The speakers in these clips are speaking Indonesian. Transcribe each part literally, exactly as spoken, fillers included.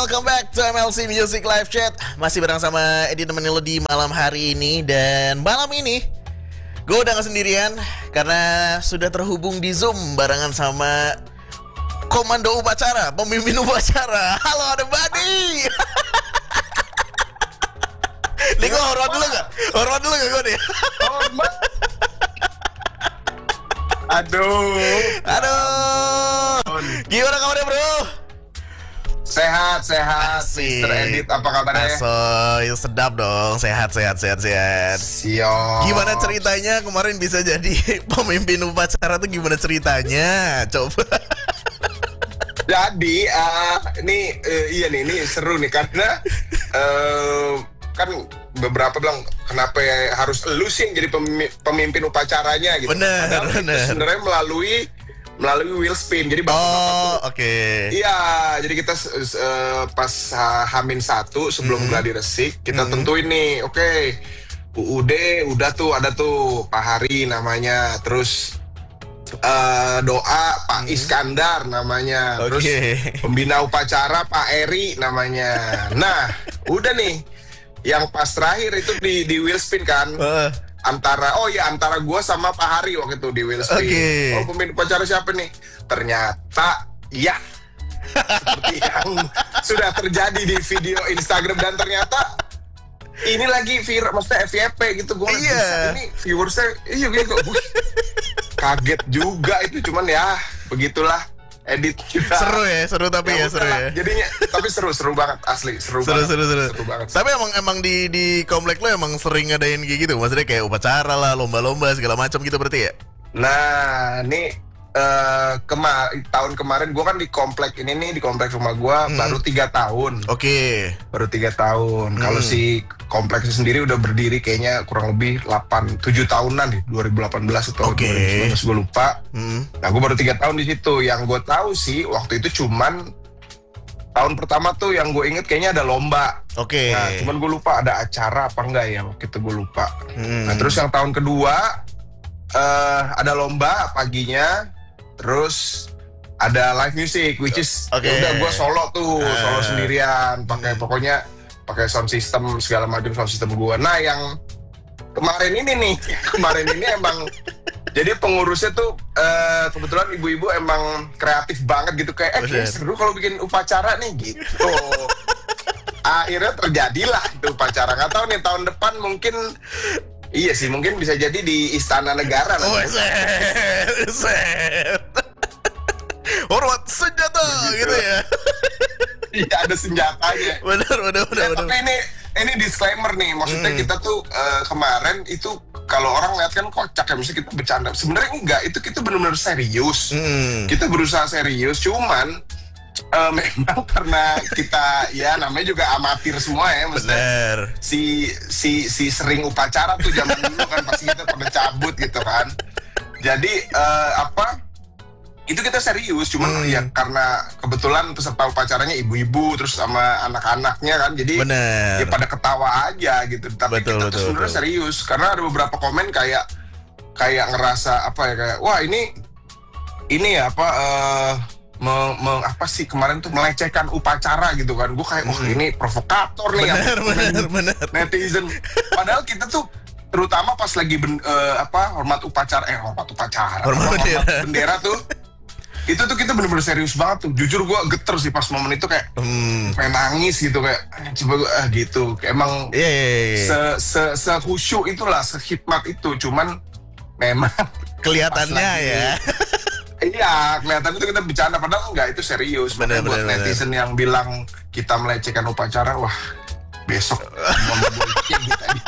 welcome back to M L C Music Live Chat. Masih bareng sama Edi temenin lo di malam hari ini. Dan malam ini gue udah gak sendirian karena sudah terhubung di Zoom barengan sama komando upacara, pemimpin upacara. Halo, ada Badi. Nih gue hormat dulu gak? Hormat dulu gak gue nih? Hormat. Aduh. Aduh. Gimana kabarnya bro? Sehat, sehat. Asik. Mister Edit, apa kabarnya? Asoy, sedap dong. Sehat, sehat, sehat, sehat. Siap. Gimana ceritanya kemarin bisa jadi pemimpin upacara tuh gimana ceritanya? Coba. Jadi, uh, ini uh, iya nih, ini seru nih karena uh, kan beberapa bilang kenapa ya harus elu sih yang jadi pemimpin, pemimpin upacaranya gitu. Bener, Padahal bener. itu sebenarnya melalui melalui wheel spin. Jadi bapak-bapak Oh, tuh- oke. Okay. Iya, jadi kita uh, pas uh, Hamin satu sebelum Hmm. gladi resik kita Hmm. tentuin nih, oke, U U D udah tuh ada tuh Pak Hari namanya, terus uh, doa Pak Hmm. Iskandar namanya, terus Oke. pembina upacara Pak Eri namanya. Nah, udah nih, yang pas terakhir itu di di wheel spin kan. Uh, Antara oh ya antara gua sama Pak Hari waktu itu di wheel spin. Oke. Oh, pemimpin upacara siapa nih? Ternyata ya seperti yang sudah terjadi di video Instagram, dan ternyata ini lagi viral, maksudnya F Y P gitu. Gua Iya. bisa, ini viewersnya iya gitu. Wih, kaget juga itu, cuman ya begitulah edit kita. seru ya, seru tapi ya, Ya seru udahlah, ya. jadinya tapi seru seru banget, asli seru, Seru, banget. seru, seru. Seru banget. Tapi emang emang di di komplek lo emang sering ngadain kayak gitu, maksudnya kayak upacara lah, lomba-lomba segala macam gitu berarti ya? Nah, ini eh kema tahun kemarin gue kan di komplek ini nih, di komplek rumah gue Hmm. baru tiga tahun, Oke. baru tiga tahun. Hmm. Kalau si kompleksnya sendiri udah berdiri kayaknya kurang lebih delapan tujuh tahunan nih, dua ribu delapan belas atau Oke. dua ribu sembilan belas gue lupa. Hmm. Nah, gue baru tiga tahun di situ. Yang gue tahu sih waktu itu cuman tahun pertama tuh yang gue inget kayaknya ada lomba. Oke. Nah, cuman gue lupa ada acara apa enggak ya waktu itu, gue lupa. Hmm. Nah, terus yang tahun kedua eh ada lomba paginya, terus ada live music, which is Oke. ya udah gue solo tuh, Ah. solo sendirian, pakai Hmm. pokoknya pakai sound system segala macam sound system gue. Nah, yang kemarin ini nih, kemarin ini emang jadi pengurusnya tuh eh, kebetulan ibu-ibu emang kreatif banget gitu, kayak eh kayaknya Bener. seru kalau bikin upacara nih gitu. Akhirnya terjadilah itu upacara. Nggak tahu nih tahun depan mungkin. Iya sih, mungkin bisa jadi di Istana Negara Oh, nanti. set, set. Hormat senjata Begitu. gitu ya. Iya, ada senjatanya. Benar, benar, benar, Ya, benar. tapi ini ini disclaimer nih, maksudnya Hmm. kita tuh eh, kemarin itu kalau orang lihat kan kocak ya, mesti kita bercanda. Sebenarnya enggak, itu kita benar-benar serius. Hmm. Kita berusaha serius, cuman eh, memang karena kita ya namanya juga amatir semua ya, maksudnya Benar. si si si sering upacara tuh zaman dulu kan pasti kita pada cabut gitu kan. Jadi eh, apa? Itu kita serius, cuman Hmm. ya karena kebetulan peserta upacaranya ibu-ibu terus sama anak-anaknya kan, jadi Benar. ya pada ketawa aja gitu. Tapi Betul, kita betul, tuh sebenarnya betul. serius karena ada beberapa komen kayak kayak ngerasa apa ya, kayak wah ini ini ya apa eh me- me- apa sih kemarin tuh melecehkan upacara gitu kan. Gue kayak wah Hmm. ini provokator nih. Benar, yang benar, benar. netizen. Padahal kita tuh terutama pas lagi ben, eh, apa hormat upacara eh hormat upacara Hormat apa, bendera. bendera tuh itu tuh kita bener-bener serius banget tuh. Jujur gue geter sih pas momen itu, kayak Hmm. pengen nangis gitu, kayak "Ah, coba gue ah gitu. Kayak emang Iya, iya, iya. se se se khusyuk itulah, sehikmat itu. Cuman memang Kelihatannya pas lagi- ya. iya, kelihatan itu kita bercanda, padahal enggak, itu serius. Bener, Makanya buat bener, bener. netizen yang bilang kita melecehkan upacara, wah besok mau membuat kita di-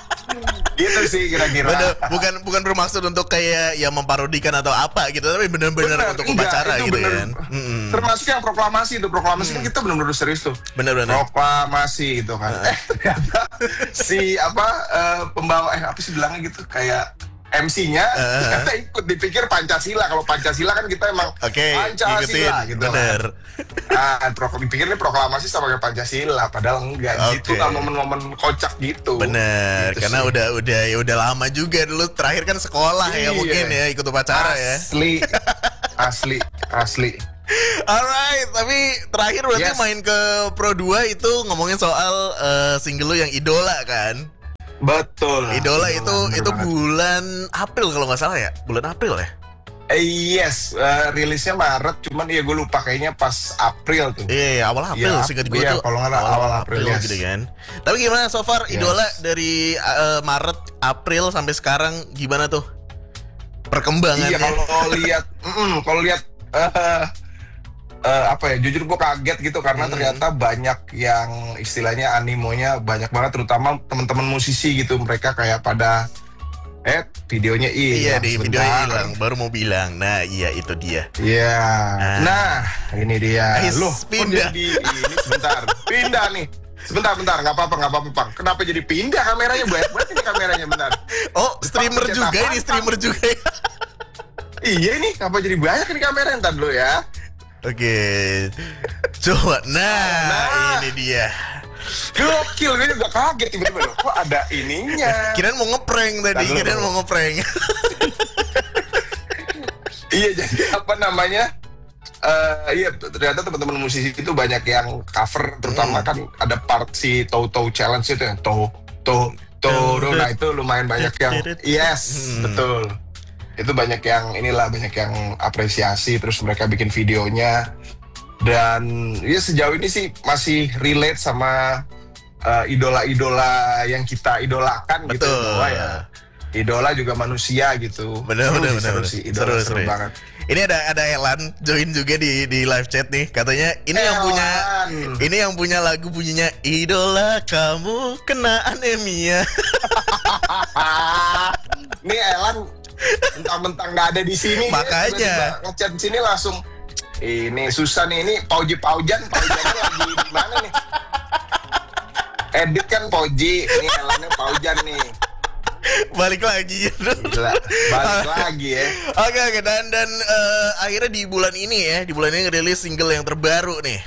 gitu sih kira-kira. Bener, bukan bukan bermaksud untuk kayak ya memparodikan atau apa gitu, tapi benar-benar Bener, untuk enggak, upacara itu gitu bener. kan. Mm-mm. Termasuk yang proklamasi itu, proklamasi kan kita benar-benar serius tuh. Bener-bener. Proklamasi itu kan. Eh ternyata si apa eh, pembawa eh apa sih bilangnya gitu, kayak M C-nya Uh-huh. ternyata ikut, dipikir Pancasila. Kalau Pancasila kan kita emang Oke, Pancasila ngikutin. gitu Bener. kan. Ah, pro- dipikir ini proklamasi sama kayak Pancasila, padahal enggak. Di Oke. situ kan momen-momen kocak gitu. Bener, Gitu karena sih. udah udah ya udah lama juga dulu, terakhir kan sekolah ya Iya. mungkin ya ikut upacara ya. Asli, asli, asli. Alright, tapi terakhir berarti Yes. main ke Pro dua itu ngomongin soal eh, single lu yang Idola kan? Betul. Idola Betul, itu bener itu banget. bulan April kalau nggak salah ya, bulan April ya. Eh, yes, eh, rilisnya Maret, cuman ya gue lupa kayaknya pas April tuh. Iya, iya, awal April Iya, singkat gue iya, tuh. kalau nggak salah awal April, yes. gitu kan. Tapi gimana so far Yes. Idola dari eh, Maret, April sampai sekarang gimana tuh perkembangannya? Iya, kalau lihat, mm, kalau lihat eh, eh, apa ya? Jujur gue kaget gitu karena Hmm. ternyata banyak yang istilahnya animonya banyak banget, terutama teman-teman musisi gitu. Mereka kayak pada eh videonya Iya, hilang di video sebentar. hilang, baru mau bilang. Nah, iya itu dia. Iya. Ah. Nah, ini dia. Ais, Loh, kok pindah. jadi ini sebentar. Pindah nih. Sebentar, bentar, nggak apa-apa, nggak apa-apa, Bang. Kenapa jadi pindah kameranya? Banyak banget ini kameranya, bentar. Oh, streamer pencet juga apaan, ini, streamer juga ya. Iya ini, kenapa jadi banyak ini kamera? Ntar dulu ya. Oke. Coba. Nah, Nah. ini dia. Gokil, gue juga kaget tiba-tiba. Loh, kok ada ininya? Kirain mau ngeprank tadi, Ntar dulu. kirain mau ngeprank. Iya, jadi apa namanya? Eh iya, ternyata teman-teman musisi itu banyak yang cover, terutama Hmm. kan ada part si Toe Toe Challenge itu yang Toe Toe Toe, nah itu lumayan banyak yang yes, Hmm. betul. Itu banyak yang inilah, banyak yang apresiasi, terus mereka bikin videonya. Dan ya sejauh ini sih masih relate sama eh, idola-idola yang kita idolakan gitu, Betul. bahwa ya idola juga manusia gitu. Bener, Seru bener, sih, bener, seru bener. sih, idola Seru, seru, seru. banget. Ini ada ada Elan join juga di di live chat nih. Katanya ini yang punya Elan. ini yang punya lagu bunyinya Idola kamu kena anemia. Nih Elan mentang-mentang nggak ada di sini, dia Makanya. tiba-tiba ngechat sini langsung. Ini susah nih, ini Pauji Paujan, Paujannya lagi di mana nih? Edit kan Pauji, ini Elannya Paujan nih. Balik lagi. Gila, balik lagi ya. Oke oke dan dan eh, akhirnya di bulan ini ya, di bulan ini ngerilis single yang terbaru nih.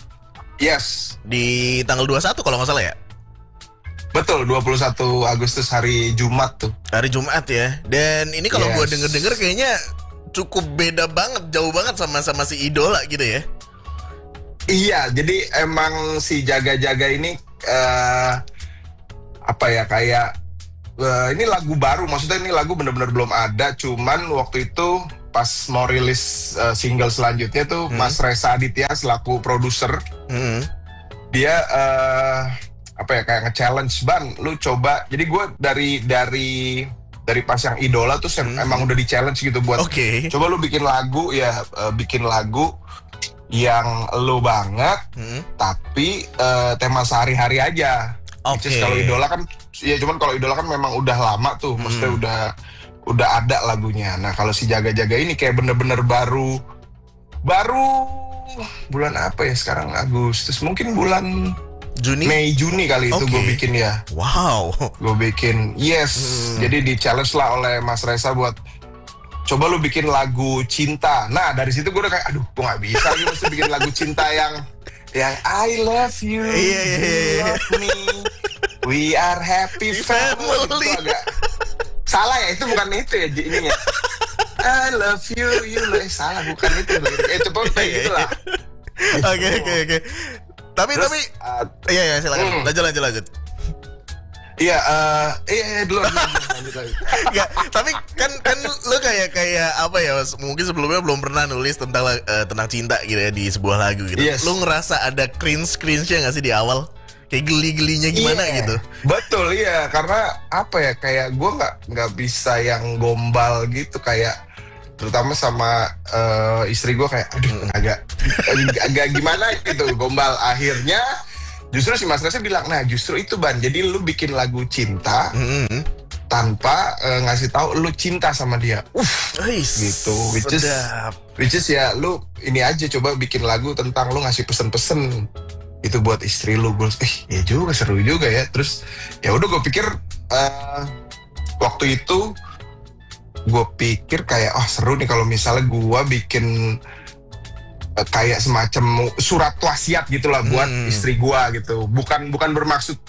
Yes, Di tanggal dua puluh satu kalau nggak salah ya. betul, dua puluh satu Agustus hari Jumat tuh. Hari Jumat ya. Dan ini kalau Yes. gua denger-denger kayaknya cukup beda banget, jauh banget sama sama si Idola gitu ya. Iya, jadi emang si Jaga-Jaga ini eh apa ya, kayak eh, ini lagu baru, maksudnya ini lagu bener-bener belum ada, cuman waktu itu pas mau rilis eh, single selanjutnya tuh Hmm. Mas Reza Aditya selaku produser, Hmm. dia eh apa ya, kayak nge-challenge, Ban, lu coba. Jadi gue dari dari dari pas yang Idola tuh sem- Hmm. emang udah di-challenge gitu buat Oke. coba lu bikin lagu ya, eh, bikin lagu yang lu banget Hmm. tapi eh, tema sehari-hari aja. Which Oke. is kalau Idola kan ya, cuman kalau Idola kan memang udah lama tuh, Hmm. maksudnya udah udah ada lagunya. Nah, kalau si Jaga-Jaga ini kayak bener-bener baru baru bulan apa ya sekarang, Agustus, mungkin bulan Juni. Mei Juni kali itu Oke. gue bikin ya. Wow. Gue bikin, yes. Hmm. Jadi di challenge lah oleh Mas Reza buat coba lu bikin lagu cinta. Nah, dari situ gue udah kayak aduh, gue nggak bisa lagi mesti bikin lagu cinta yang yang I love you, Iya, iya, you iya. love me, we are happy family. Family. Itu agak salah ya, itu bukan itu ya Ji, ininya. I love you, you love, eh, salah, bukan itu. Eh coba kayak Iya, gitu lah. Oke oke oke. Tapi Terus, tapi uh, iya iya silakan. Hmm. Lanjut lanjut lanjut. iya, eh, iya, iya, dulu, dulu, dulu, lanjut lagi. Enggak, tapi kan kan lu kayak kayak apa ya? Mungkin sebelumnya belum pernah nulis tentang la- eh, tentang cinta gitu ya di sebuah lagu gitu. Yes. Lu ngerasa ada cringe cringe-nya nggak sih di awal? Kayak geli-gelinya gimana Iya, gitu? betul, iya, karena apa ya, kayak gue nggak nggak bisa yang gombal gitu, kayak terutama sama eh, istri gue kayak aduh agak agak gimana gitu gombal. Akhirnya justru si Mas Reza bilang, nah justru itu Ban, jadi lu bikin lagu cinta Hmm. tanpa eh, ngasih tahu lu cinta sama dia. Uff, gitu, which is- Sedap. which is ya lu ini aja, coba bikin lagu tentang lu ngasih pesen-pesen itu buat istri lu. Gue eh ya juga, seru juga ya. Terus ya udah, gue pikir eh, waktu itu gue pikir kayak oh seru nih kalau misalnya gue bikin eh, kayak semacam surat wasiat gitulah buat Hmm. istri gue gitu. Bukan bukan bermaksud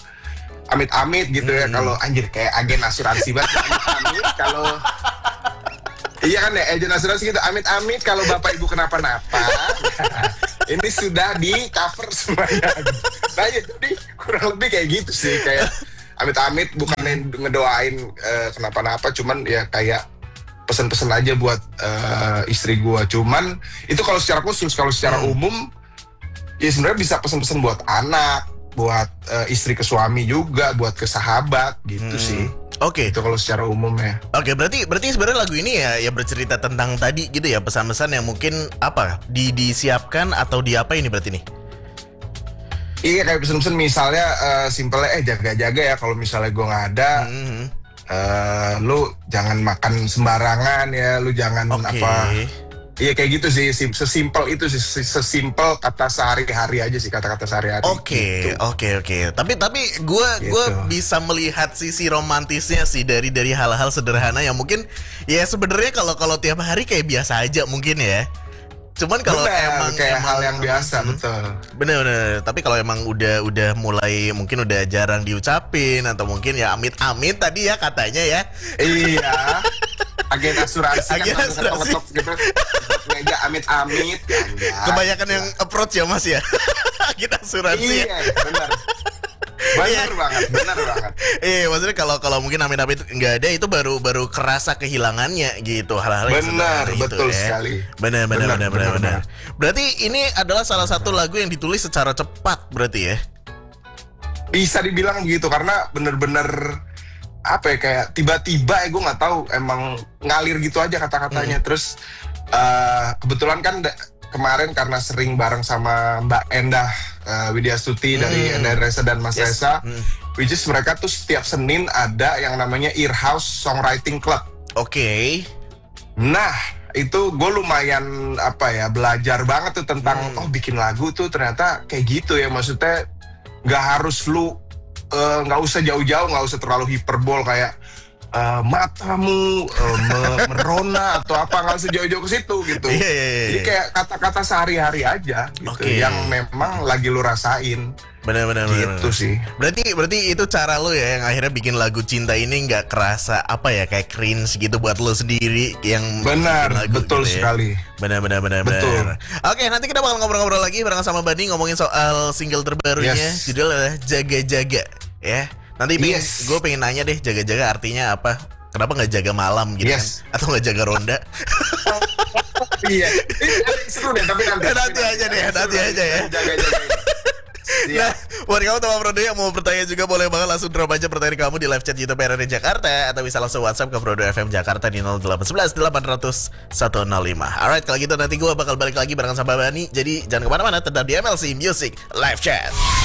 amit-amit gitu ya, Hmm. kalau anjir kayak agen asuransi banget, amit-amit kalau Iya kan ya, agent asuransi gitu. Amit-amit kalau bapak ibu kenapa-napa, ini sudah di cover semuanya. Nah ya, jadi kurang lebih kayak gitu sih, kayak amit-amit bukannya ngedoain uh, kenapa-napa, cuman ya kayak pesen-pesen aja buat uh, istri gua. Cuman itu kalau secara khusus, kalau secara Hmm. umum ya sebenarnya bisa pesen-pesen buat anak, buat uh, istri ke suami juga, buat ke sahabat gitu Hmm. sih. Oke. Itu kalau secara umum ya. Oke, berarti berarti sebenarnya lagu ini ya ya bercerita tentang tadi gitu ya, pesan-pesan yang mungkin apa di disiapkan atau di apa ini berarti nih? Iya kayak pesen-pesen misalnya uh, simpelnya eh jaga-jaga ya kalau misalnya gue nggak ada, Hmm. uh, lu jangan makan sembarangan ya, lu jangan Oke. apa. Iya kayak gitu sih, sim- sesimpel itu sih, ses- sesimpel kata sehari-hari aja sih, kata-kata sehari-hari. Oke, gitu. oke, oke. Tapi tapi gue gue Gitu. bisa melihat sisi romantisnya sih dari dari hal-hal sederhana yang mungkin ya sebenarnya kalau kalau tiap hari kayak biasa aja mungkin ya. Cuman kalau Bener, emang kayak emang- hal yang biasa, Hmm. betul. Bener-bener. Tapi kalau emang udah udah mulai mungkin udah jarang diucapin atau mungkin ya amit-amit tadi ya katanya ya. Iya. Agen asuransi Agen kan asuransi. ngetok gitu. Meja amit-amit ya enggak. Kebanyakan yang approach ya Mas ya. Kita asuransi. Iya, Ya. benar. Benar banget, benar banget. Eh, maksudnya kalau kalau mungkin amit-amit nggak ada itu baru baru kerasa kehilangannya gitu hal-hal yang Benar, sederhana itu, betul ya. sekali. Benar, benar, Benar, benar, benar, benar, benar. Berarti ini adalah salah satu lagu yang ditulis secara cepat berarti ya? Bisa dibilang begitu karena bener-bener apa ya kayak tiba-tiba ya gue nggak tahu emang ngalir gitu aja kata-katanya. Terus eh, kebetulan kan da- kemarin karena sering bareng sama Mbak Endah eh, Widya Stuti dari Hmm. Endah Reza dan Mas Yes. Reza, Hmm. which is mereka tuh setiap Senin ada yang namanya Earhouse Songwriting Club. Oke. Nah, itu gue lumayan apa ya belajar banget tuh tentang Hmm. oh bikin lagu tuh ternyata kayak gitu ya, maksudnya nggak harus lu eh, nggak usah jauh-jauh, nggak usah terlalu hiperbol kayak eh, matamu eh, me- merona atau apa, nggak usah jauh-jauh ke situ gitu. Iya, iya, iya. Jadi kayak kata-kata sehari-hari aja gitu Oke. yang memang lagi lu rasain Benar, benar, benar, gitu benar. sih. Berarti berarti itu cara lo ya yang akhirnya bikin lagu cinta ini nggak kerasa apa ya kayak cringe gitu buat lo sendiri yang Benar, bikin lagu betul gitu ya. sekali. Benar, benar, benar, Betul. benar. Oke, nanti kita bakal ngobrol-ngobrol lagi bareng sama Bani ngomongin soal single terbarunya. Yes. Judulnya Jaga-Jaga ya. Nanti pengen, Yes. gue pengen nanya deh jaga-jaga artinya apa? Kenapa nggak jaga malam gitu Yes. kan? Atau nggak jaga ronda? Iya, ini ada- seru deh tapi nanti. Nanti aja deh, Seru nanti aja ya. Jaga-jaga ini. Siap. Nah, buat kamu teman Prodo yang mau bertanya juga boleh banget langsung drop aja pertanyaan kamu di live chat YouTube R R D Jakarta atau bisa langsung WhatsApp ke Prodo F M Jakarta di nol delapan satu satu delapan nol nol satu nol lima. Alright, kalau gitu nanti gue bakal balik lagi bareng sama Bani. Jadi jangan kemana-mana, tetap di M L C Music Live Chat.